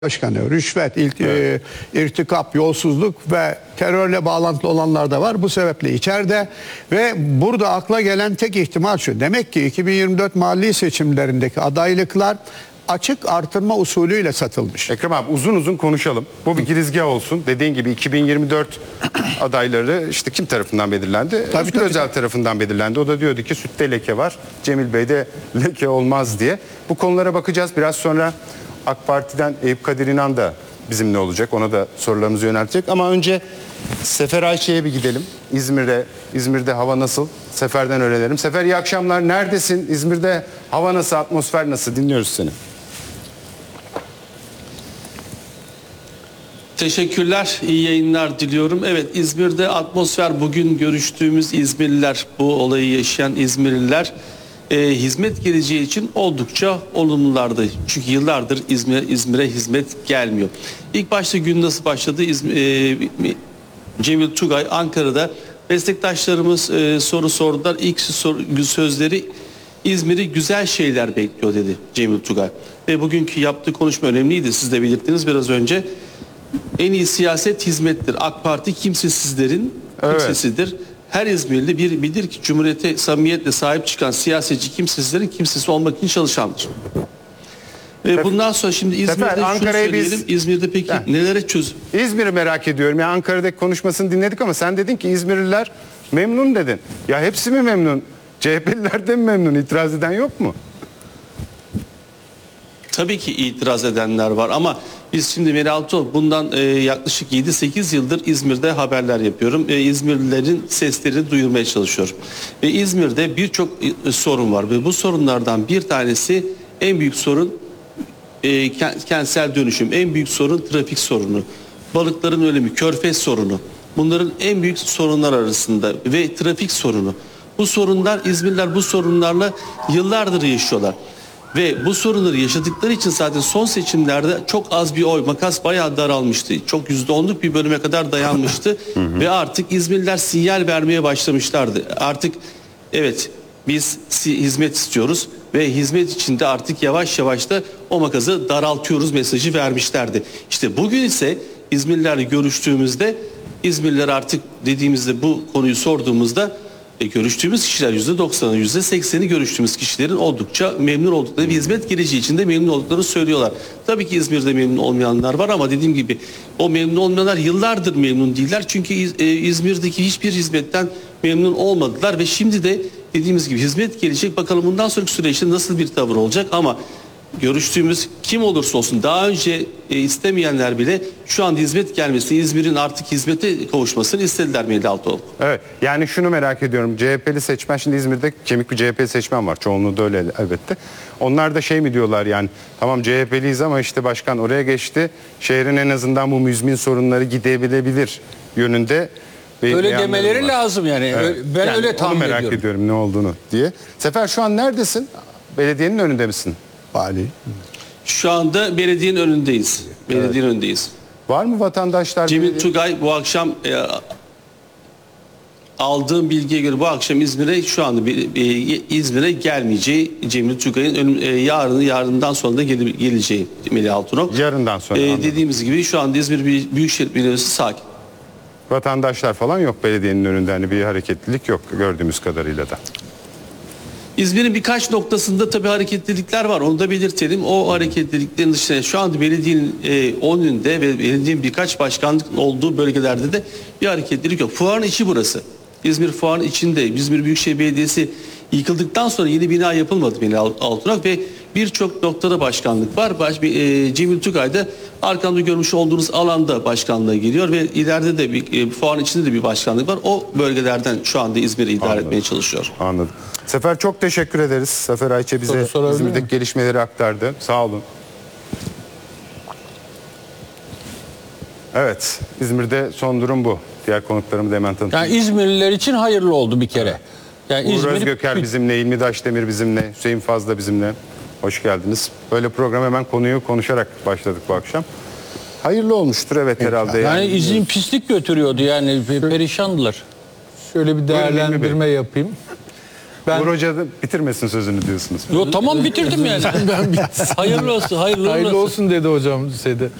Başkanı, rüşvet, irtikap, yolsuzluk ve terörle bağlantılı olanlar da var. Bu sebeple içeride ve burada akla gelen tek ihtimal şu. Demek ki 2024 mahalli seçimlerindeki adaylıklar açık artırma usulüyle satılmış. Ekrem abi uzun uzun konuşalım. Bu bir girizgah olsun. Dediğin gibi 2024 adayları işte kim tarafından belirlendi? Özgür Özel tarafından belirlendi. O da diyordu ki sütte leke var. Cemil Bey'de leke olmaz diye. Bu konulara bakacağız. Biraz sonra AK Parti'den Eyüp Kadir İnan da bizimle olacak. Ona da sorularımızı yöneltecek. Ama önce Sefer Ayça'ya bir gidelim. İzmir'de hava nasıl? Sefer'den öğrenelim. Sefer iyi akşamlar. Neredesin? İzmir'de hava nasıl? Atmosfer nasıl? Dinliyoruz seni. Teşekkürler, iyi yayınlar diliyorum. Evet, İzmir'de atmosfer, bugün görüştüğümüz İzmirliler, bu olayı yaşayan İzmirliler hizmet geleceği için oldukça olumlulardı. Çünkü yıllardır İzmir'e hizmet gelmiyor. İlk başta gün nasıl başladı? Cemil Tugay Ankara'da meslektaşlarımız soru sordular. İlk sözleri İzmir'i güzel şeyler bekliyor dedi Cemil Tugay. Ve bugünkü yaptığı konuşma önemliydi. Siz de belirttiniz biraz önce. En iyi siyaset hizmettir. AK Parti kimsesizlerin kimsesidir. Her İzmirli bilir ki Cumhuriyete samimiyetle sahip çıkan siyasetçi kimsesizlerin kimsesi olmak için çalışandır. Ve bundan sonra şimdi İzmir'de şunu söyleyelim. İzmir'de peki nelere çözüm? İzmir'i merak ediyorum. Yani Ankara'daki konuşmasını dinledik ama sen dedin ki İzmirliler memnun dedin. Ya hepsi mi memnun? CHP'liler de mi memnun? İtiraz eden yok mu? Tabii ki itiraz edenler var ama biz şimdi Melih Altuğ bundan yaklaşık 7-8 yıldır İzmir'de haberler yapıyorum. İzmirlilerin seslerini duyurmaya çalışıyorum. Ve İzmir'de birçok sorun var ve bu sorunlardan bir tanesi, en büyük sorun kentsel dönüşüm, en büyük sorun trafik sorunu, balıkların ölümü, körfez sorunu. Bunların en büyük sorunlar arasında ve trafik sorunu. Bu sorunlar, İzmirliler bu sorunlarla yıllardır yaşıyorlar. Ve bu sorunları yaşadıkları için zaten son seçimlerde çok az bir oy, makas bayağı daralmıştı. Çok %10'luk bir bölüme kadar dayanmıştı. Ve artık İzmirliler sinyal vermeye başlamışlardı. Artık evet biz hizmet istiyoruz ve hizmet içinde artık yavaş yavaş da o makası daraltıyoruz mesajı vermişlerdi. İşte bugün ise İzmirlilerle görüştüğümüzde İzmirliler artık dediğimizde bu konuyu sorduğumuzda görüştüğümüz kişiler %90'ı %80'i görüştüğümüz kişilerin oldukça memnun oldukları ve hizmet geleceği için de memnun olduklarını söylüyorlar. Tabii ki İzmir'de memnun olmayanlar var ama dediğim gibi o memnun olmayanlar yıllardır memnun değiller. Çünkü İzmir'deki hiçbir hizmetten memnun olmadılar ve şimdi de dediğimiz gibi hizmet gelecek. Bakalım bundan sonraki süreçte nasıl bir tavır olacak ama görüştüğümüz kim olursa olsun daha önce istemeyenler bile şu an hizmet gelmesini, İzmir'in artık hizmete kavuşmasını istediler Melih Altuğ. Evet, yani şunu merak ediyorum. CHP'li seçmen, şimdi İzmir'de kemik bir CHP'li seçmen var. Çoğunluğu da öyle elbette. Onlar da şey mi diyorlar yani, tamam CHP'liyiz ama işte başkan oraya geçti. Şehrin en azından bu müzmin sorunları gidebilebilir yönünde. Öyle demeleri lazım yani. Evet. Ben yani öyle tahmin ediyorum. Merak ediyorum ne olduğunu diye. Sefer şu an neredesin? Belediyenin önünde misin? Vali. Şu anda belediyenin önündeyiz. Belediyenin önündeyiz. Var mı vatandaşlar? Cemil Tugay bu akşam aldığım bilgiye göre bu akşam İzmir'e şu anda İzmir'e gelmeyeceği, Cemil Tugay'ın yarından sonra da geleceği Melih Altuğ. Yarından sonra. Dediğimiz gibi şu anda İzmir Büyükşehir Belediyesi sakin. Vatandaşlar falan yok belediyenin önünde, hani bir hareketlilik yok gördüğümüz kadarıyla da. İzmir'in birkaç noktasında tabii hareketlilikler var. Onu da belirtelim. O hareketliliklerin dışında şu anda belediyenin önünde ve belediyenin birkaç başkanlık olduğu bölgelerde de bir hareketlilik yok. Fuarın içi burası. İzmir Fuarın içinde İzmir Büyükşehir Belediyesi yıkıldıktan sonra yeni bina yapılmadı Melih Altuğ ve birçok noktada başkanlık var. Cemil Tugay da arkamda görmüş olduğunuz alanda başkanlığa geliyor ve ileride de fuarın içinde de bir başkanlık var. O bölgelerden şu anda İzmir'i idare etmeye çalışıyor. Anladım. Sefer çok teşekkür ederiz. Sefer Ayça bize İzmir'deki gelişmeleri aktardı. Sağ olun. Evet, İzmir'de son durum bu. Diğer konuklarımı da hemen tanıtayım. Yani İzmirliler için hayırlı oldu bir kere. Yani Uğur Özgöker bizimle, İlmi Daşdemir bizimle, Hüseyin Fazla bizimle. Hoş geldiniz. Böyle program hemen konuyu konuşarak başladık bu akşam. Hayırlı olmuştur evet herhalde. Yani izin pislik götürüyordu yani perişandılar. Şöyle bir değerlendirme yapayım. Uğur Hoca da bitirmesin sözünü diyorsunuz. Yo tamam bitirdim yani. Hayırlı olsun, hayırlı Hayırlı olsun. olsun dedi hocam şeyde.